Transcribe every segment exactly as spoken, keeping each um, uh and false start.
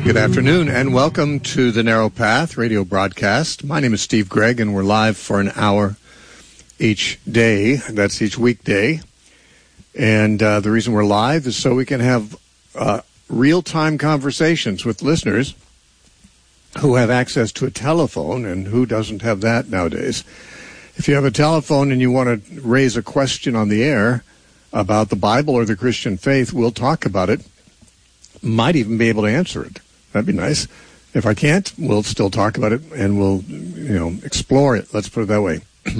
Good afternoon, and welcome to the Narrow Path radio broadcast. My name is Steve Gregg, and we're live for an hour each day. That's each weekday. And uh, the reason we're live is so we can have uh, real-time conversations with listeners who have access to a telephone, and who doesn't have that nowadays. If you have a telephone and you want to raise a question on the air about the Bible or the Christian faith, we'll talk about it. Might even be able to answer it. That'd be nice. If I can't, we'll still talk about it, and we'll, you know, explore it. Let's put it that way.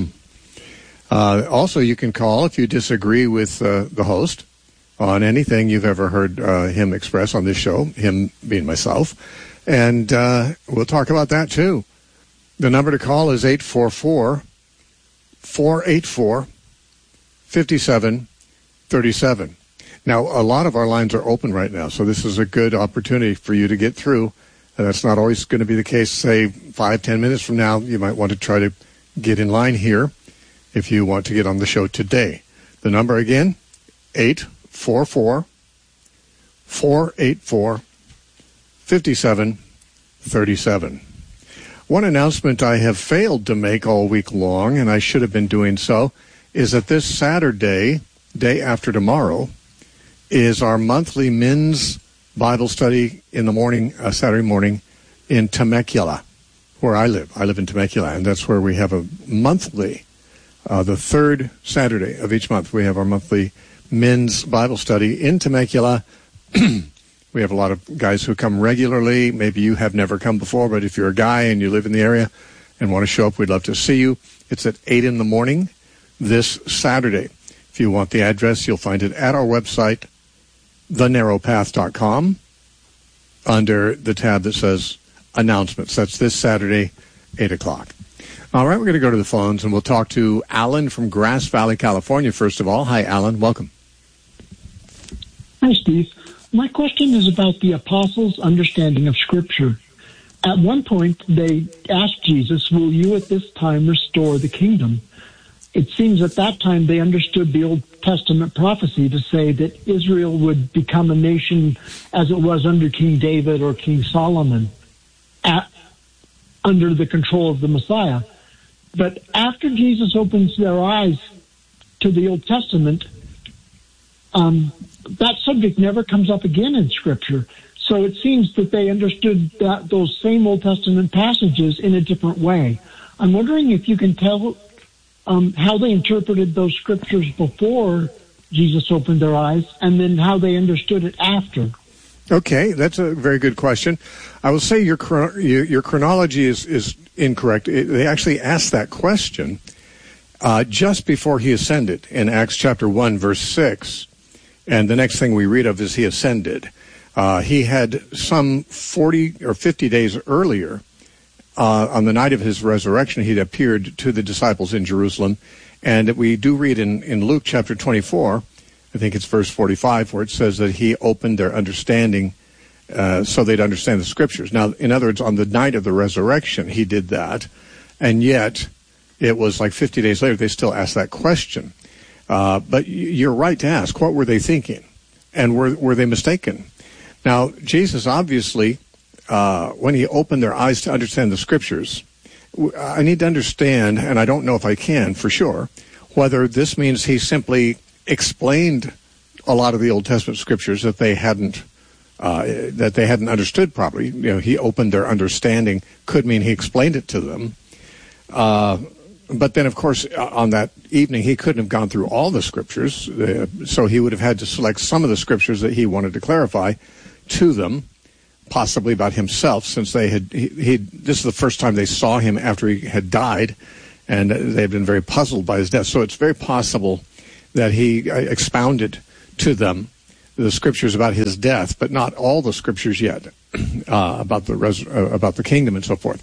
uh, also, you can call if you disagree with uh, the host on anything you've ever heard uh, him express on this show, him being myself, and uh, we'll talk about that too. The number to call is eight four four, four eight four, five seven three seven. Now, a lot of our lines are open right now, so this is a good opportunity for you to get through. And that's not always going to be the case. Say, five, ten minutes from now, you might want to try to get in line here if you want to get on the show today. The number again, eight four four, four eight four, five seven three seven. One announcement I have failed to make all week long, and I should have been doing so, is that this Saturday, day after tomorrow, is our monthly men's Bible study in the morning, uh, Saturday morning, in Temecula, where I live. I live in Temecula, and that's where we have a monthly, uh, the third Saturday of each month, we have our monthly men's Bible study in Temecula. We have a lot of guys who come regularly. Maybe you have never come before, but if you're a guy and you live in the area and want to show up, we'd love to see you. It's at eight in the morning this Saturday. If you want the address, you'll find it at our website, the narrow path dot com, under the tab that says announcements. That's this Saturday, eight o'clock. All right, we're going to go to the phones, and we'll talk to Alan from Grass Valley, California, first of all. Hi, Alan. Welcome. Hi, Steve. My question is about the apostles' understanding of Scripture. At one point, they asked Jesus, will you at this time restore the kingdom? It seems at that time they understood the Old Testament prophecy to say that Israel would become a nation as it was under King David or King Solomon, at, under the control of the Messiah. But after Jesus opens their eyes to the Old Testament, um, that subject never comes up again in Scripture. So it seems that they understood that those same Old Testament passages in a different way. I'm wondering if you can tell Um, how they interpreted those scriptures before Jesus opened their eyes, and then how they understood it after. Okay, that's a very good question. I will say your your, your chronology is, is incorrect. It, they actually asked that question uh, just before he ascended in Acts chapter one, verse six. And the next thing we read of is he ascended. Uh, he had some forty or fifty days earlier, Uh, on the night of his resurrection, he'd appeared to the disciples in Jerusalem. And we do read in, in Luke chapter twenty-four, I think it's verse forty-five, where it says that he opened their understanding uh, so they'd understand the Scriptures. Now, in other words, on the night of the resurrection, he did that. And yet, it was like fifty days later, they still asked that question. Uh, but you're right to ask, what were they thinking? And were, were they mistaken? Now, Jesus obviously, Uh, when he opened their eyes to understand the Scriptures, I need to understand, and I don't know if I can for sure, whether this means he simply explained a lot of the Old Testament Scriptures that they hadn't uh, that they hadn't understood properly. You know, he opened their understanding. Could mean he explained it to them. Uh, but then, of course, on that evening, he couldn't have gone through all the Scriptures, uh, so he would have had to select some of the Scriptures that he wanted to clarify to them, possibly about himself, since they had, he, he, this is the first time they saw him after he had died, and they had been very puzzled by his death. So it's very possible that he expounded to them the Scriptures about his death, but not all the Scriptures yet uh, about the res- uh, about the kingdom and so forth.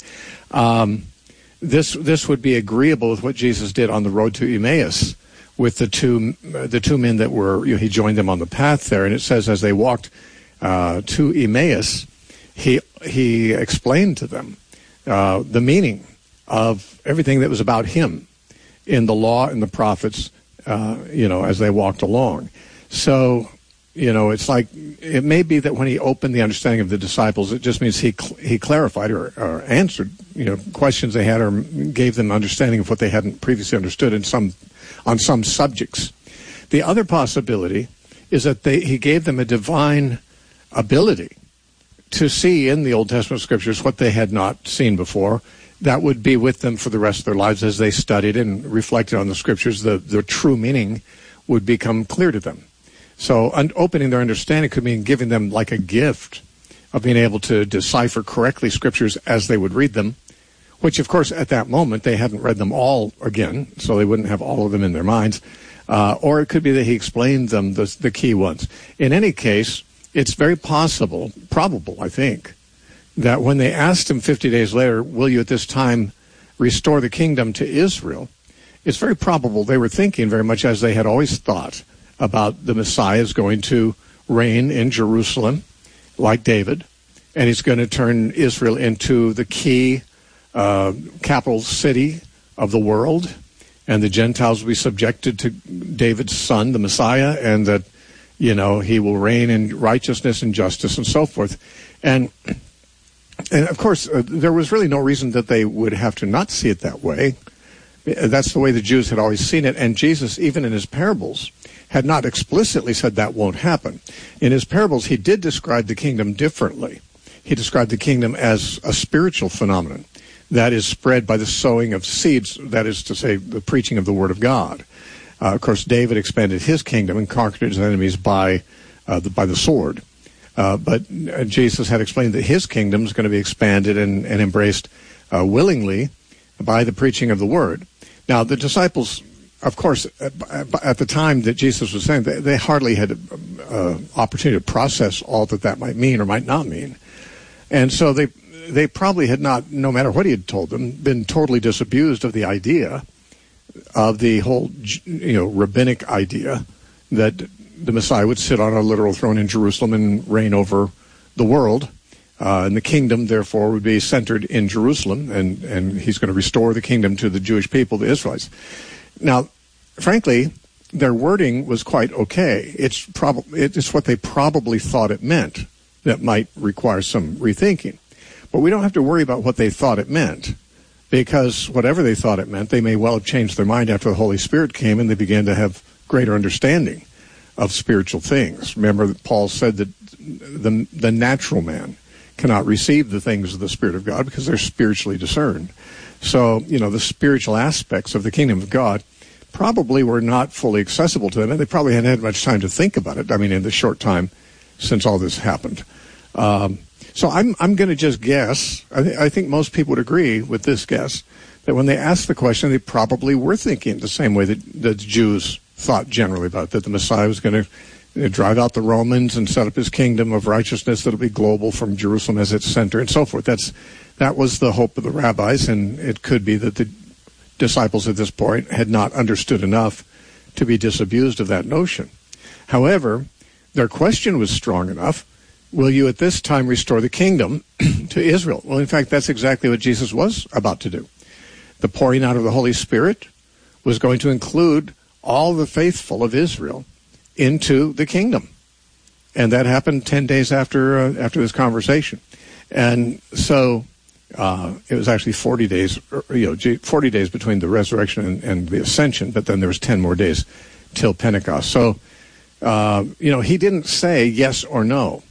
Um, this this would be agreeable with what Jesus did on the road to Emmaus with the two uh, the two men that were, you know, he joined them on the path there, and it says as they walked uh, to Emmaus, He he explained to them uh, the meaning of everything that was about him in the law and the prophets, uh, you know, as they walked along. So you know, it's like, it may be that when he opened the understanding of the disciples, it just means he cl- he clarified or, or answered, you know, questions they had, or gave them understanding of what they hadn't previously understood in some on some subjects. The other possibility is that they he gave them a divine ability to see in the Old Testament scriptures what they had not seen before. That would be with them for the rest of their lives as they studied and reflected on the scriptures. The, the true meaning would become clear to them. So un- opening their understanding could mean giving them like a gift of being able to decipher correctly scriptures as they would read them, which, of course, at that moment, they hadn't read them all again, so they wouldn't have all of them in their minds. Uh, or it could be that he explained them, the, the key ones. In any case, it's very possible, probable, I think, that when they asked him fifty days later, will you at this time restore the kingdom to Israel, it's very probable they were thinking very much as they had always thought about the Messiah is going to reign in Jerusalem like David, and he's going to turn Israel into the key uh, capital city of the world, and the Gentiles will be subjected to David's son, the Messiah, and that, you know, he will reign in righteousness and justice and so forth. And, and of course, uh, there was really no reason that they would have to not see it that way. That's the way the Jews had always seen it, and Jesus, even in his parables, had not explicitly said that won't happen. In his parables, he did describe the kingdom differently. He described the kingdom as a spiritual phenomenon that is spread by the sowing of seeds, that is to say, the preaching of the Word of God. Uh, of course, David expanded his kingdom and conquered his enemies by, uh, the, by the sword. Uh, but uh, Jesus had explained that his kingdom is going to be expanded and, and embraced uh, willingly by the preaching of the Word. Now, the disciples, of course, at the time that Jesus was saying, they hardly had an uh, opportunity to process all that that might mean or might not mean. And so they they probably had not, no matter what he had told them, been totally disabused of the idea of the whole, you know, rabbinic idea that the Messiah would sit on a literal throne in Jerusalem and reign over the world. Uh, and the kingdom, therefore, would be centered in Jerusalem, and, and he's going to restore the kingdom to the Jewish people, the Israelites. Now, frankly, their wording was quite okay. It's prob- it's what they probably thought it meant that might require some rethinking. But we don't have to worry about what they thought it meant, because whatever they thought it meant, they may well have changed their mind after the Holy Spirit came and they began to have greater understanding of spiritual things. Remember that Paul said that the, the natural man cannot receive the things of the Spirit of God because they're spiritually discerned. So, you know, the spiritual aspects of the kingdom of God probably were not fully accessible to them, and they probably hadn't had much time to think about it, I mean, in the short time since all this happened. Um, so I'm I'm going to just guess, I, th- I think most people would agree with this guess, that when they asked the question, they probably were thinking the same way that the Jews thought generally about it, that the Messiah was going to you know, drive out the Romans and set up his kingdom of righteousness that'll be global from Jerusalem as its center and so forth. That's That was the hope of the rabbis, and it could be that the disciples at this point had not understood enough to be disabused of that notion. However, their question was strong enough. Will you at this time restore the kingdom to Israel? Well, in fact, that's exactly what Jesus was about to do. The pouring out of the Holy Spirit was going to include all the faithful of Israel into the kingdom. And that happened ten days after uh, after this conversation. And so uh, it was actually forty days, you know, forty days between the resurrection and, and the ascension, but then there was ten more days till Pentecost. So, uh, you know, he didn't say yes or no.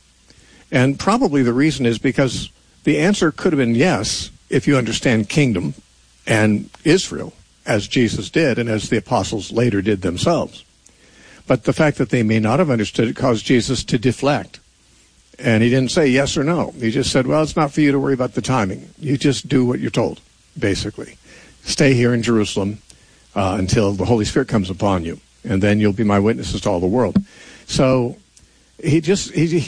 And probably the reason is because the answer could have been yes if you understand kingdom and Israel, as Jesus did and as the apostles later did themselves. But the fact that they may not have understood it caused Jesus to deflect. And he didn't say yes or no. He just said, well, it's not for you to worry about the timing. You just do what you're told, basically. Stay here in Jerusalem uh, until the Holy Spirit comes upon you, and then you'll be my witnesses to all the world. So he just he